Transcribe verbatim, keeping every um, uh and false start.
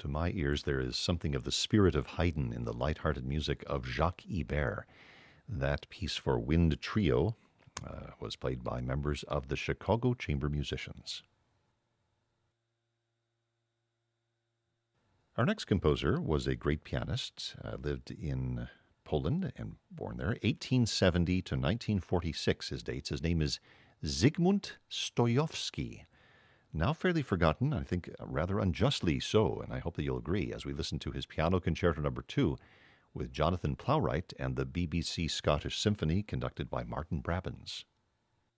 To my ears, there is something of the spirit of Haydn in the light-hearted music of Jacques Ibert. That piece for wind trio uh, was played by members of the Chicago Chamber Musicians. Our next composer was a great pianist, uh, lived in Poland and born there, eighteen seventy to nineteen forty-six, his dates. His name is Zygmunt Stojowski. Now fairly forgotten, I think rather unjustly so, and I hope that you'll agree as we listen to his Piano Concerto Number two with Jonathan Plowright and the B B C Scottish Symphony conducted by Martin Brabbins.